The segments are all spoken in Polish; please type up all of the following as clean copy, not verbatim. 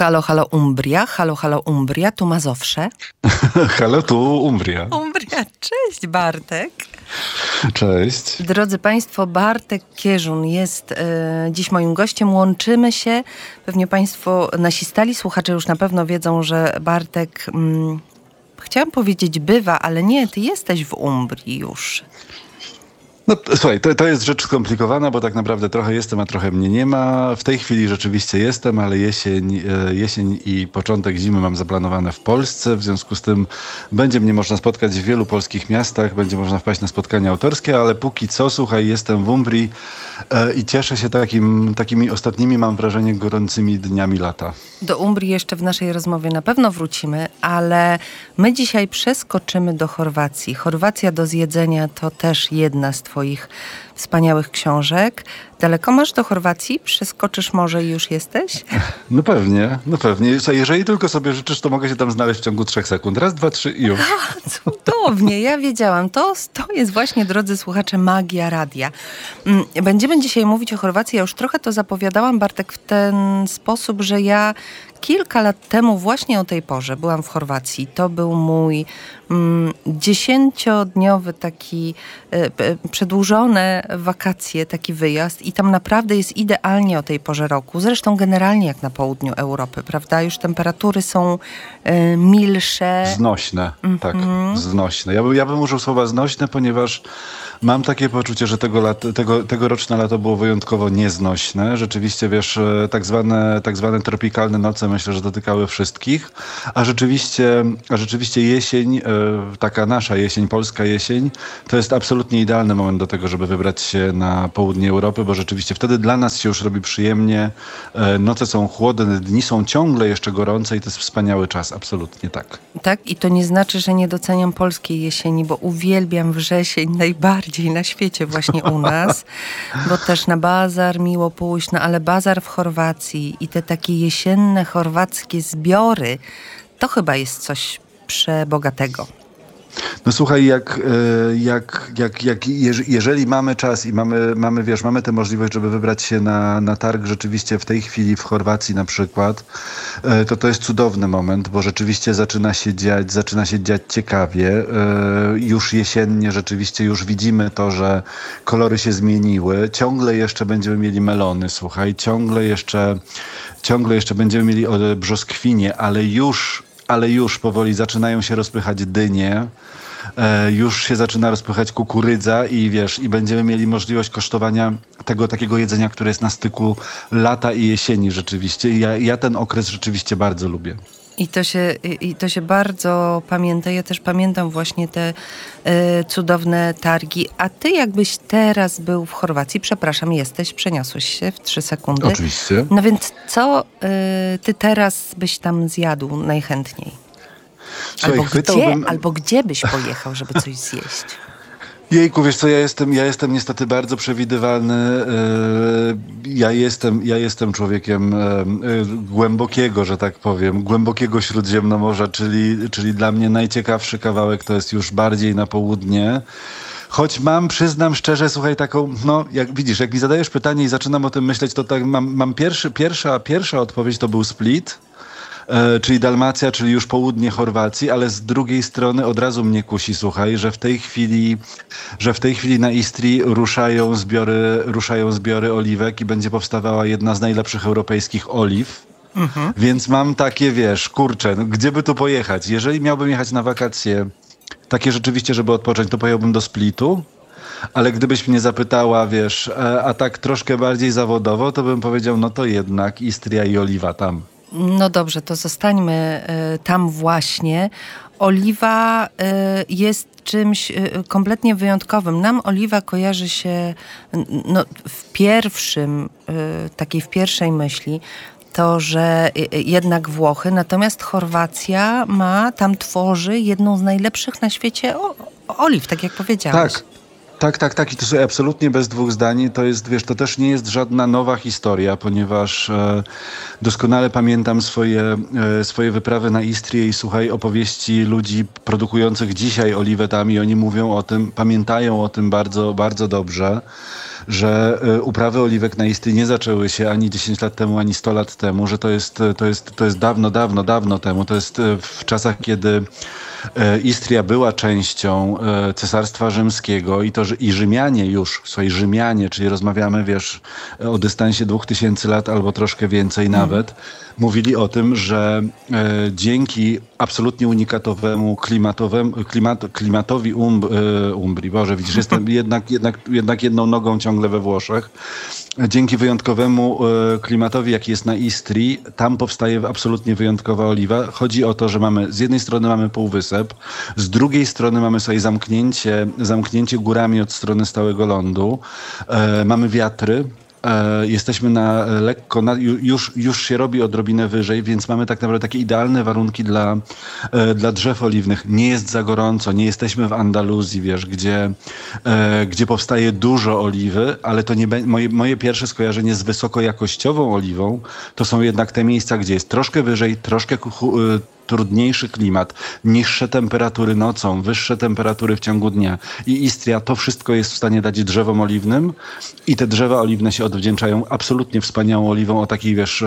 Halo, halo Umbria, halo, halo Umbria, tu Mazowsze. Halo, tu Umbria. Umbria, cześć Bartek. Cześć. Drodzy Państwo, Bartek Kieżun jest dziś moim gościem. Łączymy się. Pewnie Państwo, nasi stali słuchacze już na pewno wiedzą, że Bartek, chciałam powiedzieć bywa, ale nie, ty jesteś w Umbrii już. No słuchaj, to jest rzecz skomplikowana, bo tak naprawdę trochę jestem, a trochę mnie nie ma. W tej chwili rzeczywiście jestem, ale jesień i początek zimy mam zaplanowane w Polsce. W związku z tym będzie mnie można spotkać w wielu polskich miastach, będzie można wpaść na spotkania autorskie, ale póki co, słuchaj, jestem w Umbrii i cieszę się takimi ostatnimi, mam wrażenie, gorącymi dniami lata. Do Umbrii jeszcze w naszej rozmowie na pewno wrócimy, ale my dzisiaj przeskoczymy do Chorwacji. Chorwacja do zjedzenia to też jedna z twoich wspaniałych książek. Daleko masz do Chorwacji? Przeskoczysz może i już jesteś? No pewnie. Słuchaj, jeżeli tylko sobie życzysz, to mogę się tam znaleźć w ciągu 3 sekund. Raz, dwa, trzy i już. Cudownie, ja wiedziałam. To jest właśnie, drodzy słuchacze, magia radia. Będziemy dzisiaj mówić o Chorwacji. Ja już trochę to zapowiadałam, Bartek, w ten sposób, że ja kilka lat temu właśnie o tej porze byłam w Chorwacji. To był mój 10-dniowy taki przedłużone wakacje, taki wyjazd i tam naprawdę jest idealnie o tej porze roku. Zresztą generalnie jak na południu Europy, prawda? Już temperatury są milsze. Znośne, tak, znośne. Ja bym użył słowa znośne, ponieważ mam takie poczucie, że tegoroczne lato było wyjątkowo nieznośne. Rzeczywiście, wiesz, tak zwane tropikalne noce, myślę, że dotykały wszystkich. A rzeczywiście jesień, taka nasza jesień, polska jesień, to jest absolutnie idealny moment do tego, żeby wybrać się na południe Europy, bo rzeczywiście wtedy dla nas się już robi przyjemnie. Noce są chłodne, dni są ciągle jeszcze gorące i to jest wspaniały czas, absolutnie tak. Tak, i to nie znaczy, że nie doceniam polskiej jesieni, bo uwielbiam wrzesień najbardziej na świecie właśnie u nas, bo też na bazar miło pójść, no ale bazar w Chorwacji i te takie jesienne chorwackie zbiory, to chyba jest coś przebogatego. No słuchaj, jeżeli mamy czas i mamy tę możliwość, żeby wybrać się na targ rzeczywiście w tej chwili w Chorwacji na przykład, to jest cudowny moment, bo rzeczywiście zaczyna się dziać ciekawie. Już jesiennie rzeczywiście już widzimy to, że kolory się zmieniły. Ciągle jeszcze będziemy mieli melony, słuchaj, ciągle jeszcze będziemy mieli brzoskwinie, ale już powoli zaczynają się rozpychać dynie, już się zaczyna rozpychać kukurydza i wiesz, i będziemy mieli możliwość kosztowania tego takiego jedzenia, które jest na styku lata i jesieni rzeczywiście. Ja ten okres rzeczywiście bardzo lubię. I to się bardzo pamięta. Ja też pamiętam właśnie te cudowne targi. A ty jakbyś teraz był w Chorwacji, przeniosłeś się w 3 sekundy. Oczywiście. No więc co ty teraz byś tam zjadł najchętniej? Słuchaj, albo gdzie byś pojechał, żeby coś zjeść? Jejku, wiesz co, ja jestem niestety bardzo przewidywalny. Ja jestem człowiekiem głębokiego, że tak powiem, głębokiego Śródziemnomorza, czyli dla mnie najciekawszy kawałek to jest już bardziej na południe. Choć przyznam szczerze, słuchaj, taką, no jak widzisz, jak mi zadajesz pytanie i zaczynam o tym myśleć, to tak mam pierwsza odpowiedź to był Split. Czyli Dalmacja, czyli już południe Chorwacji, ale z drugiej strony od razu mnie kusi, słuchaj, że w tej chwili na Istrii ruszają zbiory oliwek i będzie powstawała jedna z najlepszych europejskich oliw. Więc mam takie, wiesz, kurczę, no, gdzie by tu pojechać? Jeżeli miałbym jechać na wakacje, takie rzeczywiście, żeby odpocząć, to pojechałbym do Splitu. Ale gdybyś mnie zapytała, wiesz, a tak troszkę bardziej zawodowo, to bym powiedział, no to jednak Istria i oliwa tam. No dobrze, to zostańmy tam właśnie. Oliwa jest czymś kompletnie wyjątkowym. Nam oliwa kojarzy się w pierwszej myśli to, że jednak Włochy, natomiast Chorwacja tworzy jedną z najlepszych na świecie oliw, tak jak powiedziałeś. Tak. I to sobie absolutnie bez dwóch zdań. To jest, wiesz, to też nie jest żadna nowa historia, ponieważ doskonale pamiętam swoje wyprawy na Istrię i słuchaj opowieści ludzi produkujących dzisiaj oliwę tam i oni mówią o tym, pamiętają o tym bardzo, bardzo dobrze, że uprawy oliwek na Istrii nie zaczęły się ani 10 lat temu, ani 100 lat temu, że to jest dawno temu. To jest w czasach, kiedy Istria była częścią Cesarstwa Rzymskiego i Rzymianie już, Rzymianie, czyli rozmawiamy, wiesz, o dystansie 2000 lat albo troszkę więcej nawet, mówili o tym, że dzięki absolutnie unikatowemu klimatowi Umbrii, Boże, widzisz, jestem jednak jedną nogą ciągle we Włoszech, dzięki wyjątkowemu klimatowi, jaki jest na Istrii, tam powstaje absolutnie wyjątkowa oliwa. Chodzi o to, że z jednej strony mamy półwysep, z drugiej strony mamy sobie zamknięcie górami od strony stałego lądu, mamy wiatry. Jesteśmy na lekko, już się robi odrobinę wyżej, więc mamy tak naprawdę takie idealne warunki dla drzew oliwnych. Nie jest za gorąco, nie jesteśmy w Andaluzji, wiesz, gdzie powstaje dużo oliwy, ale to nie moje pierwsze skojarzenie z wysokojakościową oliwą to są jednak te miejsca, gdzie jest troszkę wyżej, troszkę trudniejszy klimat, niższe temperatury nocą, wyższe temperatury w ciągu dnia. I Istria to wszystko jest w stanie dać drzewom oliwnym i te drzewa oliwne się odwdzięczają absolutnie wspaniałą oliwą o takiej, wiesz,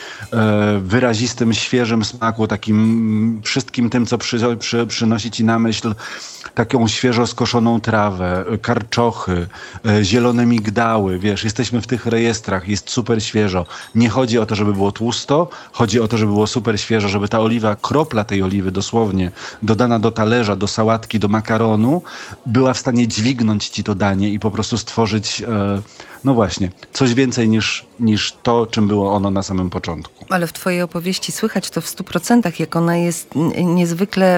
wyrazistym, świeżym smaku, takim wszystkim tym, co przynosi ci na myśl taką świeżo skoszoną trawę, karczochy, zielone migdały, wiesz, jesteśmy w tych rejestrach, jest super świeżo. Nie chodzi o to, żeby było tłusto, chodzi o to, żeby było super świeżo, żeby ta oliwa, kropla tej oliwy dosłownie, dodana do talerza, do sałatki, do makaronu, była w stanie dźwignąć ci to danie i po prostu stworzyć, no właśnie, coś więcej niż to, czym było ono na samym początku. Ale w twojej opowieści słychać to w 100%, jak ona jest niezwykle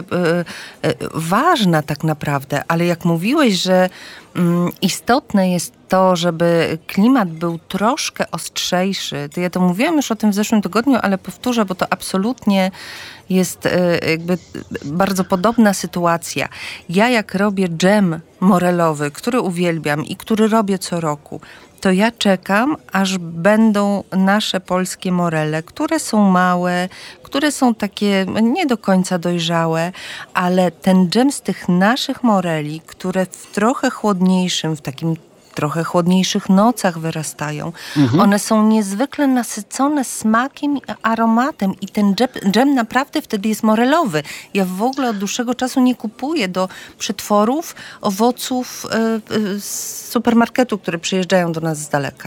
ważna tak naprawdę. Ale jak mówiłeś, że istotne jest to, żeby klimat był troszkę ostrzejszy, to ja to mówiłam już o tym w zeszłym tygodniu, ale powtórzę, bo to absolutnie jest jakby bardzo podobna sytuacja. Ja jak robię dżem morelowy, który uwielbiam i który robię co roku, to ja czekam, aż będą nasze polskie morele, które są małe, które są takie nie do końca dojrzałe, ale ten dżem z tych naszych moreli, które w trochę chłodniejszym, w takim trochę chłodniejszych nocach wyrastają. One są niezwykle nasycone smakiem i aromatem i ten dżem naprawdę wtedy jest morelowy. Ja w ogóle od dłuższego czasu nie kupuję do przetworów owoców z supermarketu, które przyjeżdżają do nas z daleka.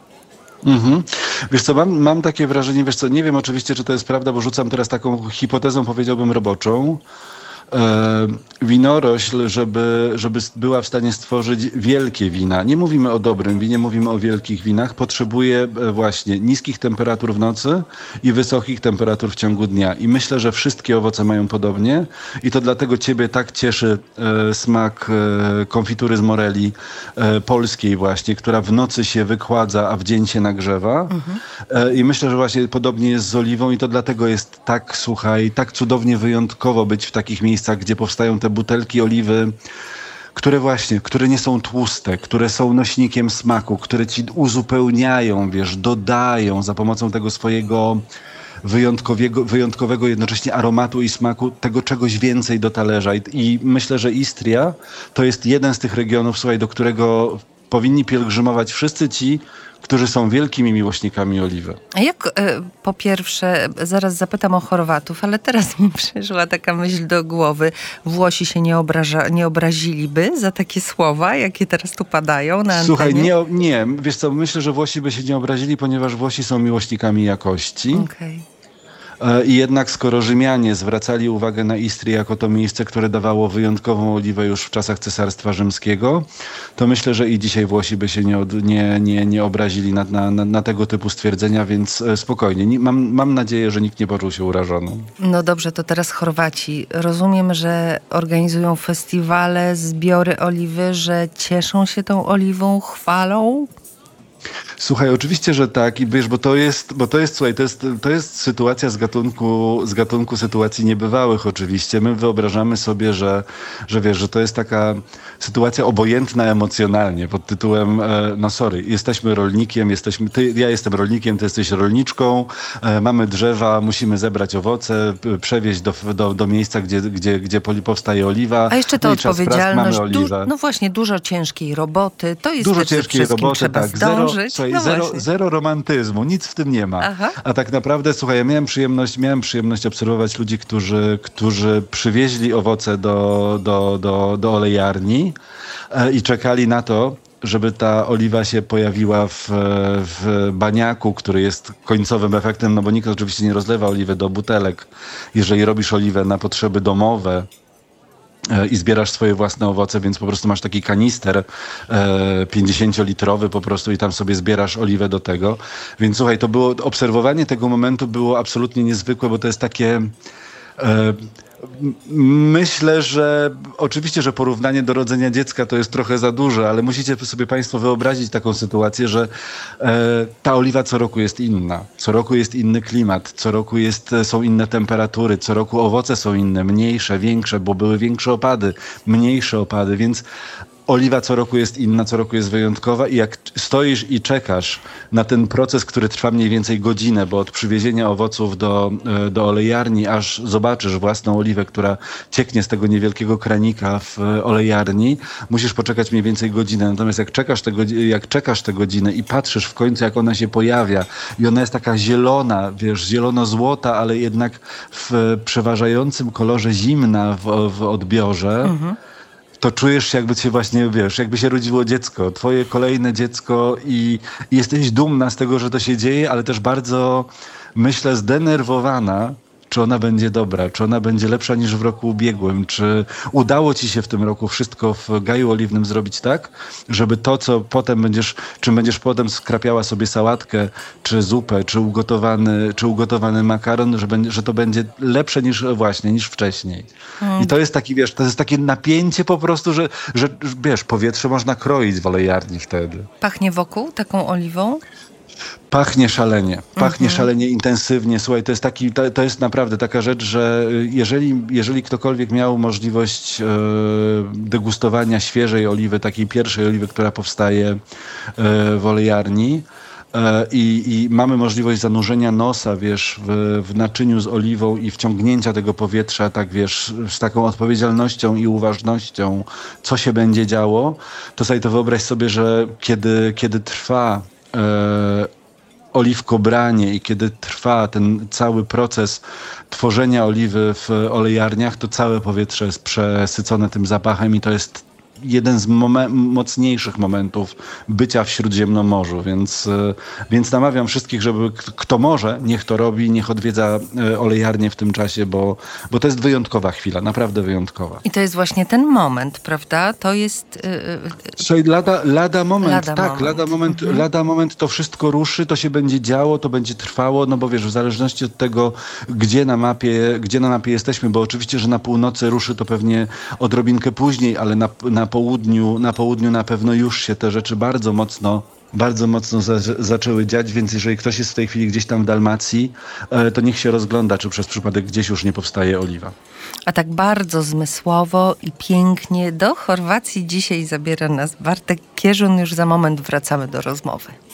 Wiesz co, mam takie wrażenie, wiesz co, nie wiem oczywiście, czy to jest prawda, bo rzucam teraz taką hipotezą, powiedziałbym, roboczą. Winorośl, żeby była w stanie stworzyć wielkie wina. Nie mówimy o dobrym winie, mówimy o wielkich winach. Potrzebuje właśnie niskich temperatur w nocy i wysokich temperatur w ciągu dnia. I myślę, że wszystkie owoce mają podobnie i to dlatego ciebie tak cieszy smak konfitury z moreli polskiej właśnie, która w nocy się wykładza, a w dzień się nagrzewa. I myślę, że właśnie podobnie jest z oliwą i to dlatego jest tak, słuchaj, tak cudownie wyjątkowo być w takich miejscach, gdzie powstają te butelki oliwy, które nie są tłuste, które są nośnikiem smaku, które ci uzupełniają, wiesz, dodają za pomocą tego swojego wyjątkowego jednocześnie aromatu i smaku tego czegoś więcej do talerza. I myślę, że Istria to jest jeden z tych regionów, słuchaj, do którego powinni pielgrzymować wszyscy ci, którzy są wielkimi miłośnikami oliwy. A jak po pierwsze, zaraz zapytam o Chorwatów, ale teraz mi przyszła taka myśl do głowy. Włosi się nie obraziliby za takie słowa, jakie teraz tu padają na antenie? Słuchaj, nie. Wiesz co, myślę, że Włosi by się nie obrazili, ponieważ Włosi są miłośnikami jakości. Okej. I jednak skoro Rzymianie zwracali uwagę na Istrię jako to miejsce, które dawało wyjątkową oliwę już w czasach Cesarstwa Rzymskiego, to myślę, że i dzisiaj Włosi by się nie obrazili na tego typu stwierdzenia, więc spokojnie. Mam nadzieję, że nikt nie poczuł się urażony. No dobrze, to teraz Chorwaci. Rozumiem, że organizują festiwale, zbiory oliwy, że cieszą się tą oliwą, chwalą? Słuchaj, oczywiście, że tak i wiesz, słuchaj, to jest sytuacja z gatunku sytuacji niebywałych oczywiście. My wyobrażamy sobie, że wiesz, że to jest taka sytuacja obojętna emocjonalnie pod tytułem, no sorry, jesteśmy rolnikiem, ja jestem rolnikiem, ty jesteś rolniczką, mamy drzewa, musimy zebrać owoce, przewieźć do miejsca, gdzie powstaje oliwa. A jeszcze ta no i czas prac, mamy odpowiedzialność, oliwę. no właśnie, dużo ciężkiej roboty, to jest Dużo też ze ciężkiej wszystkim roboty, trzeba tak. zdążyć. Słuchaj, No właśnie. zero romantyzmu, nic w tym nie ma. Aha. A tak naprawdę, słuchaj, ja miałem przyjemność obserwować ludzi, którzy przywieźli owoce do olejarni i czekali na to, żeby ta oliwa się pojawiła w baniaku, który jest końcowym efektem, no bo nikt oczywiście nie rozlewa oliwy do butelek. Jeżeli robisz oliwę na potrzeby domowe, i zbierasz swoje własne owoce, więc po prostu masz taki kanister 50-litrowy po prostu i tam sobie zbierasz oliwę do tego. Więc słuchaj, obserwowanie tego momentu było absolutnie niezwykłe, bo to jest takie... Myślę, że oczywiście, że porównanie do rodzenia dziecka to jest trochę za duże, ale musicie sobie Państwo wyobrazić taką sytuację, że ta oliwa co roku jest inna. Co roku jest inny klimat, co roku są inne temperatury, co roku owoce są inne, mniejsze, większe, bo były większe opady, mniejsze opady, więc oliwa co roku jest inna, co roku jest wyjątkowa i jak stoisz i czekasz na ten proces, który trwa mniej więcej godzinę, bo od przywiezienia owoców do olejarni, aż zobaczysz własną oliwę, która cieknie z tego niewielkiego kranika w olejarni, musisz poczekać mniej więcej godzinę. Natomiast jak czekasz tę godzinę i patrzysz w końcu, jak ona się pojawia i ona jest taka zielona, wiesz, zielono-złota, ale jednak w przeważającym kolorze zimna w odbiorze, to czujesz się, jakby cię właśnie, wiesz, jakby się rodziło dziecko, twoje kolejne dziecko i jesteś dumna z tego, że to się dzieje, ale też bardzo, myślę, zdenerwowana, czy ona będzie dobra, czy ona będzie lepsza niż w roku ubiegłym, czy udało ci się w tym roku wszystko w Gaju Oliwnym zrobić tak, żeby to, co potem czym będziesz potem skrapiała sobie sałatkę, czy zupę, czy ugotowany makaron, że to będzie lepsze niż wcześniej. I to jest taki, wiesz, to jest takie napięcie po prostu, że wiesz, powietrze można kroić w olejarni wtedy. Pachnie wokół taką oliwą? Pachnie szalenie intensywnie. Słuchaj, to jest naprawdę taka rzecz, że jeżeli ktokolwiek miał możliwość degustowania świeżej oliwy, takiej pierwszej oliwy, która powstaje w olejarni, i mamy możliwość zanurzenia nosa, wiesz, w naczyniu z oliwą i wciągnięcia tego powietrza, tak wiesz, z taką odpowiedzialnością i uważnością, co się będzie działo, to sobie to wyobraź sobie, że kiedy trwa oliwkobranie i kiedy trwa ten cały proces tworzenia oliwy w olejarniach, to całe powietrze jest przesycone tym zapachem i to jest jeden z mocniejszych momentów bycia w Śródziemnomorzu, więc namawiam wszystkich, żeby kto może, niech to robi, niech odwiedza olejarnię w tym czasie, bo to jest wyjątkowa chwila, naprawdę wyjątkowa. I to jest właśnie ten moment, prawda? To jest... Słuchaj, lada moment, moment. lada moment to wszystko ruszy, to się będzie działo, to będzie trwało, no bo wiesz, w zależności od tego, gdzie na mapie jesteśmy, bo oczywiście, że na północy ruszy to pewnie odrobinkę później, ale na południu na pewno już się te rzeczy bardzo mocno zaczęły dziać, więc jeżeli ktoś jest w tej chwili gdzieś tam w Dalmacji, to niech się rozgląda, czy przez przypadek gdzieś już nie powstaje oliwa. A tak bardzo zmysłowo i pięknie do Chorwacji dzisiaj zabiera nas Bartek Kierzun. Już za moment wracamy do rozmowy.